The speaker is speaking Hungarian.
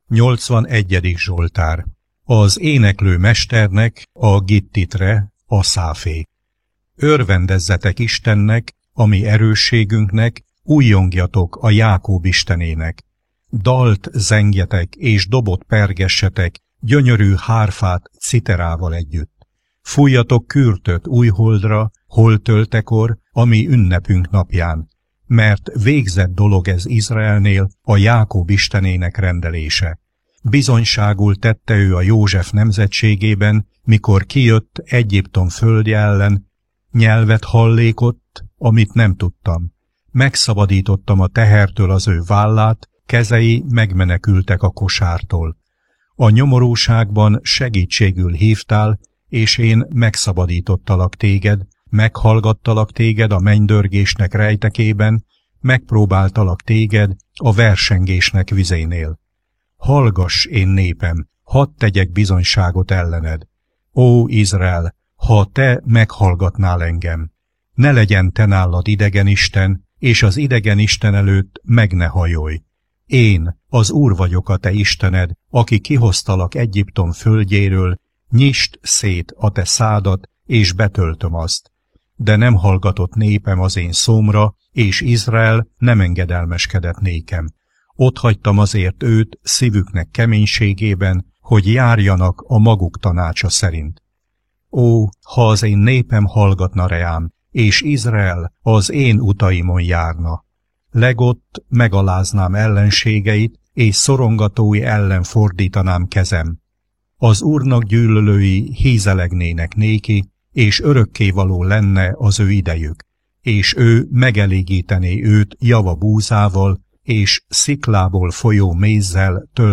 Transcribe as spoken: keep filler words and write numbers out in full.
nyolcvanegyedik Zsoltár. Az éneklő mesternek, a gittitre, Aszáfé. Örvendezzetek Istennek, a mi erősségünknek, újjongjatok a Jákób Istenének. Dalt zengjetek és dobot pergessetek, gyönyörű hárfát citerával együtt. Fújjatok kürtöt újholdra, holtöltekor, ami ünnepünk napján, mert végzett dolog ez Izraelnél, a Jákób Istenének rendelése. Bizonyságul tette ő a József nemzetségében, mikor kijött Egyiptom földje ellen, nyelvet hallékott, amit nem tudtam. Megszabadítottam a tehertől az ő vállát, kezei megmenekültek a kosártól. A nyomorúságban segítségül hívtál, és én megszabadítottalak téged, meghallgattalak téged a mennydörgésnek rejtekében, megpróbáltalak téged a versengésnek vizénél. Hallgass, én népem, hadd tegyek bizonyságot ellened. Ó, Izrael, ha te meghallgatnál engem, ne legyen te nálad idegen isten, és az idegen isten előtt meg ne hajolj. Én, az Úr vagyok a te Istened, aki kihoztalak Egyiptom földjéről, nyisd szét a te szádat, és betöltöm azt. De nem hallgatott népem az én szómra, és Izrael nem engedelmeskedett nékem. Otthagytam azért őt szívüknek keménységében, hogy járjanak a maguk tanácsa szerint. Ó, ha az én népem hallgatna reám, és Izrael az én utaimon járna. Legott megaláznám ellenségeit, és szorongatói ellen fordítanám kezem. Az Úrnak gyűlölői hízelegnének néki, és örökkévaló lenne az ő idejük, és ő megelégítené őt java búzával, és sziklából folyó mézzel tölt